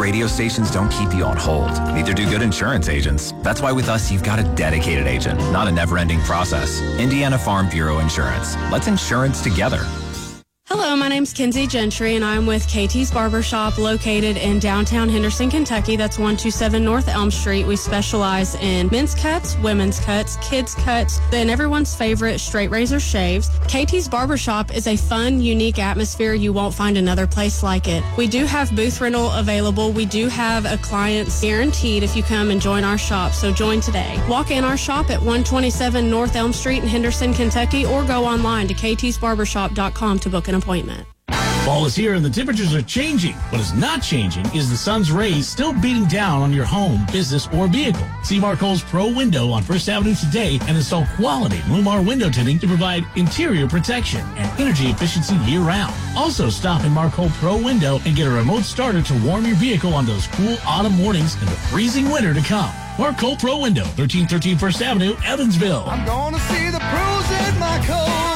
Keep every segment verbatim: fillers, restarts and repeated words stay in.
radio stations don't keep you on hold. Neither do good insurance agents. That's why with us, you've got a dedicated agent, not a never-ending process. Indiana Farm Bureau Insurance. Let's insurance together. Hello, my name's Kenzie Gentry, and I'm with K T's Barbershop located in downtown Henderson, Kentucky. That's one two seven North Elm Street. We specialize in men's cuts, women's cuts, kids' cuts, and everyone's favorite straight razor shaves. K T's Barbershop is a fun, unique atmosphere. You won't find another place like it. We do have booth rental available. We do have a client's guaranteed if you come and join our shop, so join today. Walk in our shop at one twenty-seven North Elm Street in Henderson, Kentucky, or go online to k t's barbershop dot com to book an appointment. Fall is here and the temperatures are changing. What is not changing is the sun's rays still beating down on your home, business, or vehicle. See Marcole's Pro Window on First Avenue today and install quality Lumar window tinting to provide interior protection and energy efficiency year-round. Also, stop in Marcole Pro Window and get a remote starter to warm your vehicle on those cool autumn mornings and the freezing winter to come. Marcole Pro Window, thirteen thirteen First Avenue, Evansville. I'm gonna see the pros at Marcole.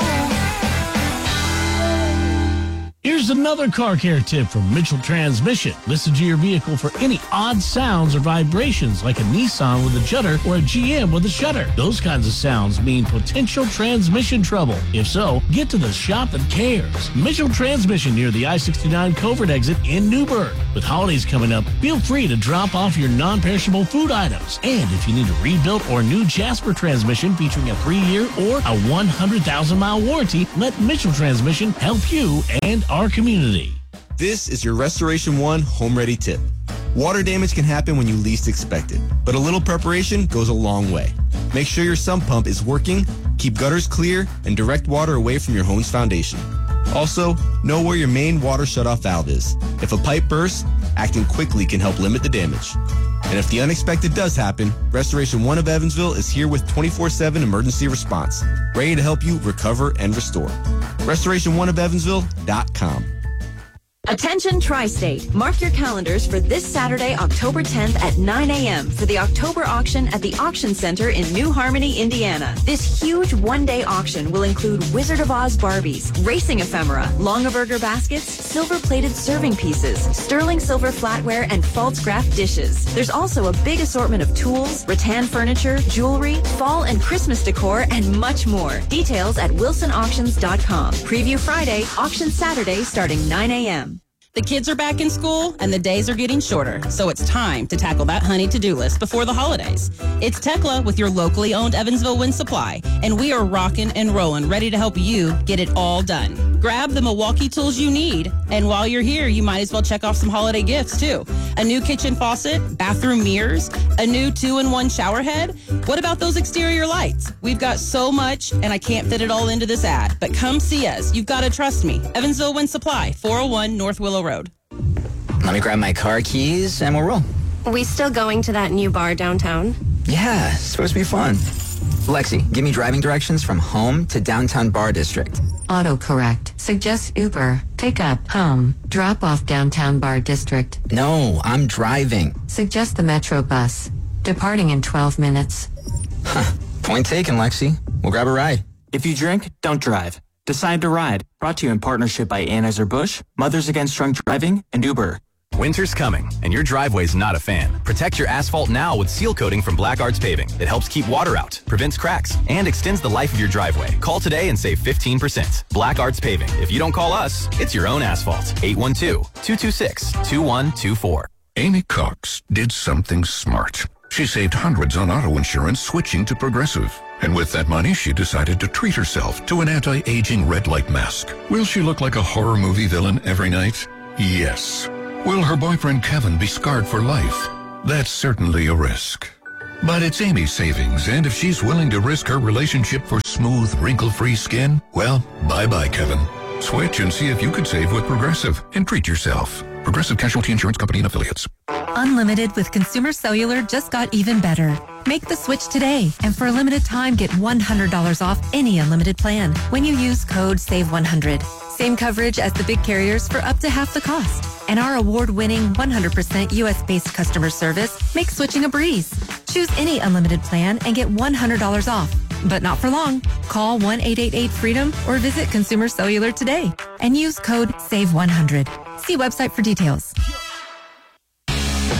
Here's another car care tip from Mitchell Transmission. Listen to your vehicle for any odd sounds or vibrations like a Nissan with a judder or a G M with a shutter. Those kinds of sounds mean potential transmission trouble. If so, get to the shop that cares. Mitchell Transmission near the I sixty-nine Covert exit in Newburgh. With holidays coming up, feel free to drop off your non-perishable food items. And if you need a rebuilt or new Jasper transmission featuring a three-year or a one hundred thousand mile warranty, let Mitchell Transmission help you and our community. This is your Restoration One Home Ready tip. Water damage can happen when you least expect it, but a little preparation goes a long way. Make sure your sump pump is working, keep gutters clear, and direct water away from your home's foundation. Also, know where your main water shutoff valve is. If a pipe bursts, acting quickly can help limit the damage. And if the unexpected does happen, Restoration One of Evansville is here with twenty-four seven emergency response, ready to help you recover and restore. restoration one of evansville dot com. Attention Tri-State. Mark your calendars for this Saturday, October tenth at nine a.m. for the October auction at the Auction Center in New Harmony, Indiana. This huge one-day auction will include Wizard of Oz Barbies, racing ephemera, Longaberger baskets, silver-plated serving pieces, sterling silver flatware, and false graph dishes. There's also a big assortment of tools, rattan furniture, jewelry, fall and Christmas decor, and much more. Details at wilson auctions dot com. Preview Friday, auction Saturday starting nine a.m. The kids are back in school and the days are getting shorter, so it's time to tackle that honey to-do list before the holidays. It's Tekla with your locally owned Evansville Wind Supply, and we are rocking and rolling, ready to help you get it all done. Grab the Milwaukee tools you need, and while you're here, you might as well check off some holiday gifts too. A new kitchen faucet, bathroom mirrors, a new two-in-one shower head. What about those exterior lights? We've got so much, and I can't fit it all into this ad, but come see us. You've got to trust me. Evansville Wind Supply, four oh one North Willow Road. Let me grab my car keys and we'll roll. We still going to that new bar downtown? Yeah, it's supposed to be fun. Lexi, give me driving directions from home to downtown Bar District. Autocorrect. Suggest Uber. Pick up home. Drop off downtown Bar District. No, I'm driving. Suggest the Metro bus. Departing in twelve minutes. Huh. Point taken, Lexi. We'll grab a ride. If you drink, don't drive. Decide to Ride. Brought to you in partnership by Anheuser-Busch, Mothers Against Drunk Driving, and Uber. Winter's coming, and your driveway's not a fan. Protect your asphalt now with seal coating from Black Arts Paving. It helps keep water out, prevents cracks, and extends the life of your driveway. Call today and save fifteen percent. Black Arts Paving. If you don't call us, it's your own asphalt. eight one two, two two six, two one two four. Amy Cox did something smart. She saved hundreds on auto insurance switching to Progressive. And with that money, she decided to treat herself to an anti-aging red light mask. Will she look like a horror movie villain every night? Yes. Will her boyfriend Kevin be scarred for life? That's certainly a risk. But it's Amy's savings, and if she's willing to risk her relationship for smooth, wrinkle-free skin, well, bye-bye, Kevin. Switch and see if you could save with Progressive and treat yourself. Progressive Casualty Insurance Company and Affiliates. Unlimited with Consumer Cellular just got even better. Make the switch today, and for a limited time, get one hundred dollars off any unlimited plan when you use code save one hundred. Same coverage as the big carriers for up to half the cost. And our award-winning one hundred percent U S-based customer service makes switching a breeze. Choose any unlimited plan and get one hundred dollars off. But not for long. Call one eight eight eight freedom or visit Consumer Cellular today and use code save one hundred. See website for details.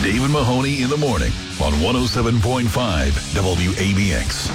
Dave and Mahoney in the morning on one oh seven point five W A B X.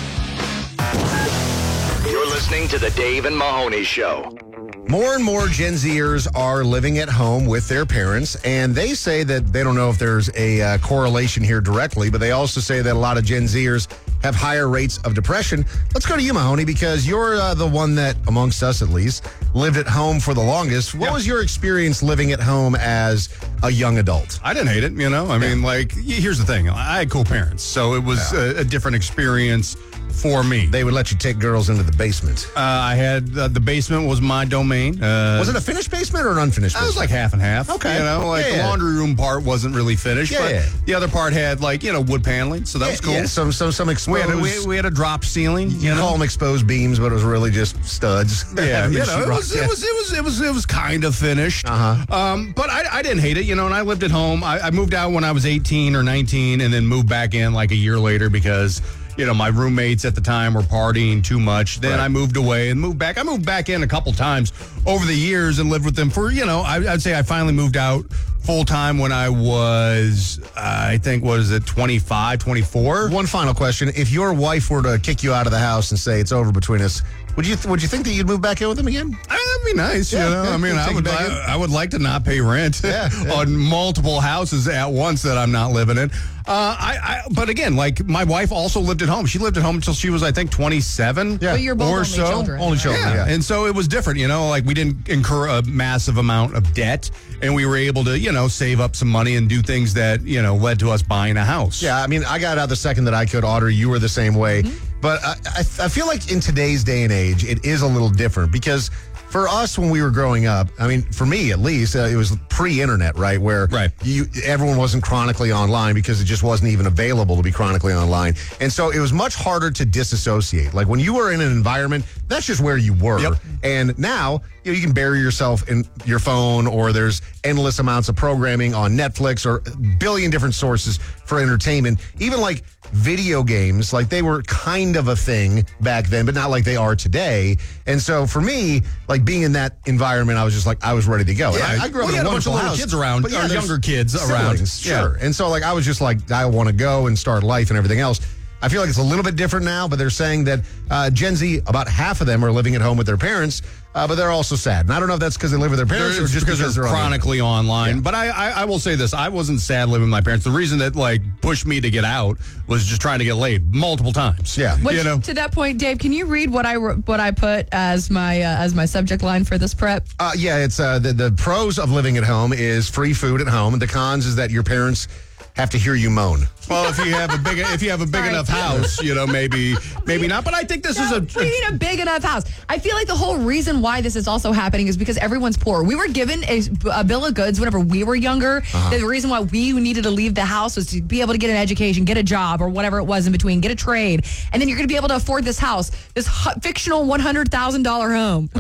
You're listening to the Dave and Mahoney Show. More and more Gen Zers are living at home with their parents, and they say that they don't know if there's a uh, correlation here directly, but they also say that a lot of Gen Zers have higher rates of depression. Let's go to you, Mahoney, because you're uh, the one that, amongst us at least, lived at home for the longest. What yeah. was your experience living at home as a young adult? I didn't hate it, you know? I yeah. mean, like, here's the thing. I had co-parents, so it was yeah. a, a different experience for me. They would let you take girls into the basement. Uh, I had, uh, the basement was my domain. Uh, was it a finished basement or an unfinished basement? It was like half and half. Okay. You know, like yeah, the yeah. laundry room part wasn't really finished, yeah, but yeah. the other part had, like, you know, wood paneling, so that yeah, was cool. Yeah, some, some, some exposed. We had, a, we, we had a drop ceiling. You, you know? call them exposed beams, but it was really just studs. Yeah, you know, it was, it was, it was, it was, it was kind of finished. Uh-huh. Um, but I, I didn't hate it, you know, and I lived at home. I, I moved out when I was eighteen or nineteen and then moved back in like a year later because, you know, my roommates at the time were partying too much. Then right. I moved away and moved back. I moved back in a couple times over the years and lived with them for, you know, I, I'd say I finally moved out full time when I was, uh, I think, what is it, twenty-five, twenty-four? One final question. If your wife were to kick you out of the house and say it's over between us, would you th- would you think that you'd move back in with them again? I mean, that'd be nice, yeah, you know. Yeah, I mean, I would, I, I would like to not pay rent yeah, yeah. on multiple houses at once that I'm not living in. Uh, I, I, but again, like my wife also lived at home. She lived at home until she was, I think, twenty-seven. Yeah, but you're both or only so. children. Only children. Yeah. yeah, and so it was different. You know, like we didn't incur a massive amount of debt, and we were able to, you know, save up some money and do things that, you know, led to us buying a house. Yeah, I mean, I got out the second that I could. Audrey, you were the same way. Mm-hmm. But I, I, I feel like in today's day and age, it is a little different because for us, when we were growing up, I mean, for me at least, uh, it was pre-internet, right? Where right. you everyone wasn't chronically online because it just wasn't even available to be chronically online. And so it was much harder to disassociate. Like when you were in an environment, that's just where you were. Yep. And now, you know, you can bury yourself in your phone, or there's endless amounts of programming on Netflix or a billion different sources for entertainment. Even like video games, like they were kind of a thing back then, but not like they are today. And so for me, like being in that environment, I was just like, I was ready to go. Yeah, I, I grew up well, in a a bunch of wonderful little house, kids around, but yeah, or younger kids around. Siblings, sure. Yeah. And so like I was just like, I want to go and start life and everything else. I feel like it's a little bit different now, but they're saying that uh, Gen Z, about half of them are living at home with their parents, uh, but they're also sad. And I don't know if that's because they live with their parents They're, or just because, because they're, they're chronically on online. Yeah. But I, I, I will say this. I wasn't sad living with my parents. The reason that, like, pushed me to get out was just trying to get laid multiple times. Yeah. Which, you know? to that point, Dave, can you read what I what I put as my uh, as my subject line for this prep? Uh, yeah, it's uh, the, the pros of living at home is free food at home. The cons is that your parents have to hear you moan. Well, if you have a big if you have a big Sorry. enough house, you know, maybe maybe not. But I think this no, is a. We need a big enough house. I feel like the whole reason why this is also happening is because everyone's poor. We were given a, a bill of goods whenever we were younger. Uh-huh. The reason why we needed to leave the house was to be able to get an education, get a job, or whatever it was in between, get a trade, and then you're going to be able to afford this house, this hu- fictional one hundred thousand dollar home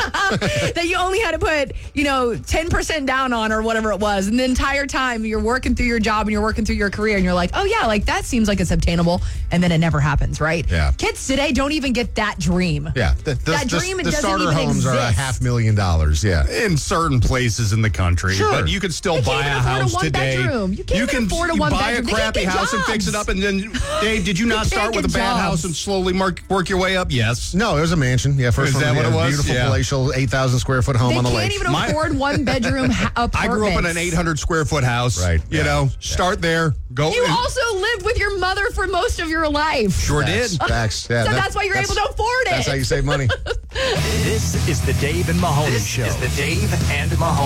that you only had to put, you know, ten percent down on or whatever it was, and the entire time you're working through your job and you're working through your career, and you're like, oh yeah, like that seems like it's obtainable, and then it never happens, right? Yeah. Kids today don't even get that dream. Yeah. The, the, that the, dream the doesn't starter even homes exist. are a half million dollars. Yeah. In certain places in the country, sure. but you can still They buy can't a even afford a house one today. bedroom. You can't even afford a one buy bedroom. a They can't crappy get house and fix it jobs. up, and then Dave, did you not They start can't with a get bad jobs. house and slowly work, work your way up? Yes. No, it was a mansion. Yeah, first Is one, that yeah, what it was? Beautiful, Yeah. palatial, eight thousand square foot home They on the can't lake. even My- afford one bedroom ha- apartments. I grew up in an eight hundred square foot house. Right. You Yeah. know, start there. Go. You and- also lived with your mother for most of your life. Sure Facts, did. Facts. Yeah, So that- that's why you're able to afford it. That's how you save money. This is the Dave and Mahoney This Show. is the Dave and Mahoney.